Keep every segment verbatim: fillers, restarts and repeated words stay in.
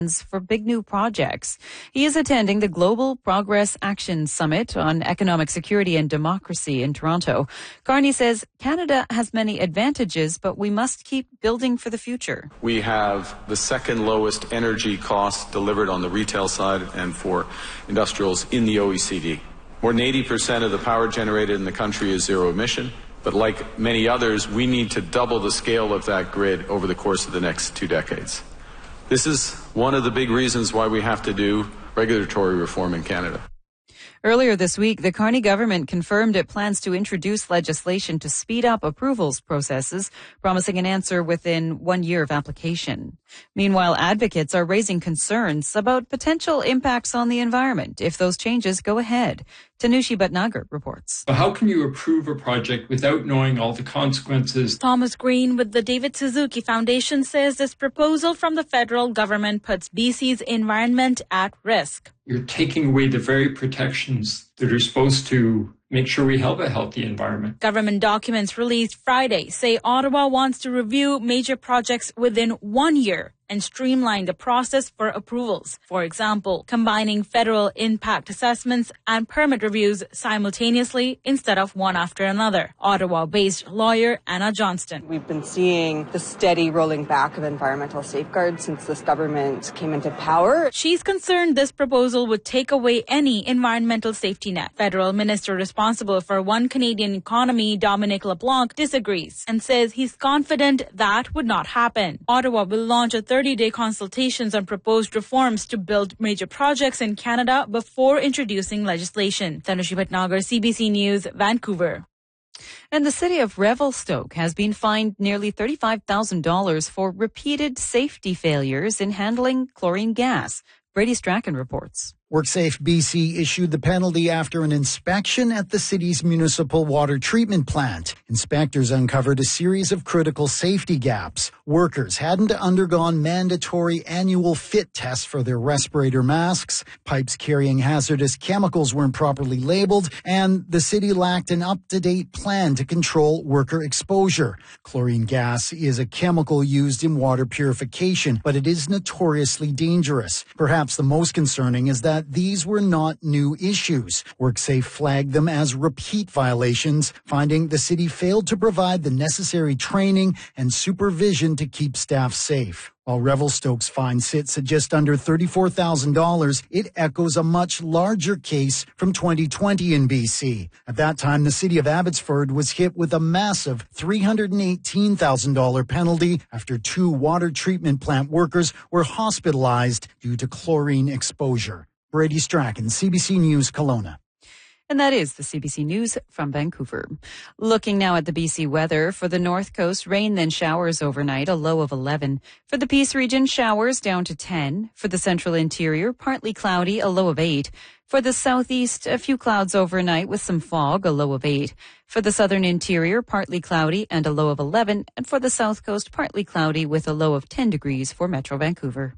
for big new projects. He is attending the Global Progress Action Summit on Economic Security and Democracy in Toronto. Carney says Canada has many advantages, but we must keep building for the future. We have the second lowest energy costs delivered on the retail side and for industrials in the O E C D. More than eighty percent of the power generated in the country is zero emission, but like many others, we need to double the scale of that grid over the course of the next two decades. This is one of the big reasons why we have to do regulatory reform in Canada. Earlier this week, the Carney government confirmed it plans to introduce legislation to speed up approvals processes, promising an answer within one year of application. Meanwhile, advocates are raising concerns about potential impacts on the environment if those changes go ahead. Tanushi Bhatnagar reports. How can you approve a project without knowing all the consequences? Thomas Green with the David Suzuki Foundation says this proposal from the federal government puts B C's environment at risk. You're taking away the very protections that are supposed to make sure we have a healthy environment. Government documents released Friday say Ottawa wants to review major projects within one year and streamline the process for approvals. For example, combining federal impact assessments and permit reviews simultaneously instead of one after another. Ottawa-based lawyer Anna Johnston. We've been seeing the steady rolling back of environmental safeguards since this government came into power. She's concerned this proposal would take away any environmental safety net. Federal minister responsible for One Canadian Economy, Dominic LeBlanc, disagrees and says he's confident that would not happen. Ottawa will launch a thirty-day consultations on proposed reforms to build major projects in Canada before introducing legislation. Tanushi Bhatnagar, C B C News, Vancouver. And the city of Revelstoke has been fined nearly thirty-five thousand dollars for repeated safety failures in handling chlorine gas. Brady Strachan reports. WorkSafe B C issued the penalty after an inspection at the city's municipal water treatment plant. Inspectors uncovered a series of critical safety gaps. Workers hadn't undergone mandatory annual fit tests for their respirator masks, pipes carrying hazardous chemicals weren't properly labeled, and the city lacked an up-to-date plan to control worker exposure. Chlorine gas is a chemical used in water purification, but it is notoriously dangerous. Perhaps the most concerning is that these were not new issues. WorkSafe flagged them as repeat violations, finding the city failed to provide the necessary training and supervision to keep staff safe. While Revelstoke's fine sits at just under thirty-four thousand dollars, it echoes a much larger case from twenty twenty in B C. At that time, the city of Abbotsford was hit with a massive three hundred eighteen thousand dollars penalty after two water treatment plant workers were hospitalized due to chlorine exposure. Brady Strachan, C B C News, Kelowna. And that is the C B C News from Vancouver. Looking now at the B C weather. For the North Coast, rain then showers overnight, a low of eleven. For the Peace region, showers down to ten. For the Central Interior, partly cloudy, a low of eight. For the Southeast, a few clouds overnight with some fog, a low of eight. For the Southern Interior, partly cloudy and a low of eleven. And for the South Coast, partly cloudy with a low of ten degrees for Metro Vancouver.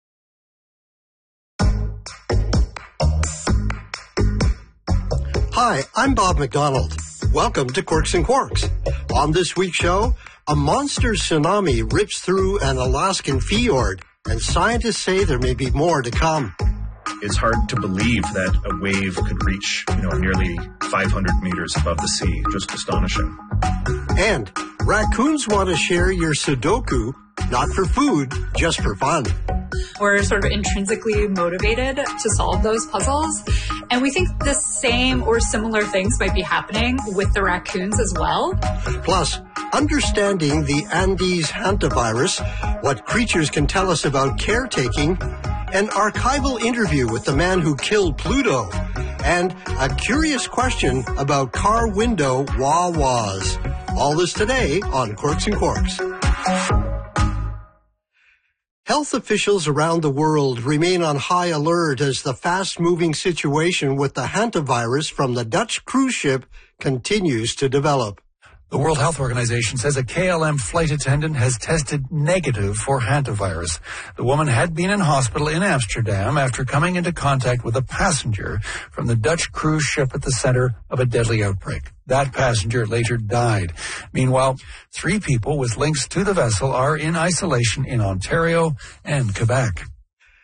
Hi, I'm Bob McDonald. Welcome to Quirks and Quarks. On this week's show, a monster tsunami rips through an Alaskan fjord, and scientists say there may be more to come. It's hard to believe that a wave could reach, you know, nearly five hundred meters above the sea. Just astonishing. And raccoons want to share your Sudoku, not for food, just for fun. We're sort of intrinsically motivated to solve those puzzles. And we think the same or similar things might be happening with the raccoons as well. Plus, understanding the Andes hantavirus, what creatures can tell us about caretaking, an archival interview with the man who killed Pluto, and a curious question about car window wah-wahs. All this today on Quirks and Quarks. Health officials around the world remain on high alert as the fast-moving situation with the hantavirus from the Dutch cruise ship continues to develop. The World Health Organization says a K L M flight attendant has tested negative for hantavirus. The woman had been in hospital in Amsterdam after coming into contact with a passenger from the Dutch cruise ship at the center of a deadly outbreak. That passenger later died. Meanwhile, three people with links to the vessel are in isolation in Ontario and Quebec.